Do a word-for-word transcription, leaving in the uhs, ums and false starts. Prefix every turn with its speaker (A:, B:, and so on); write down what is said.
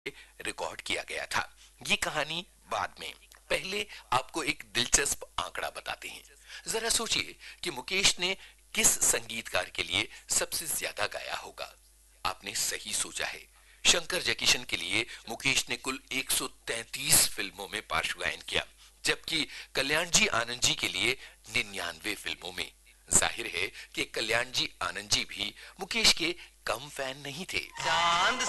A: Record किया गया था। ये कहानी बाद में, पहले आपको एक दिलचस्प आंकड़ा बताते हैं। जरा सोचिए कि मुकेश ने किस संगीतकार के लिए सबसे ज्यादा गाया होगा। आपने सही सोचा है, शंकर जयकिशन के लिए मुकेश ने कुल एक सौ तैंतीस फिल्मों में पार्श्व गायन किया, जबकि कल्याण जी आनंद जी के लिए निन्यानवे फिल्मों में। जाहिर है कि कल्याण जी आनंद जी भी मुकेश के कम फैन नहीं थे। चांद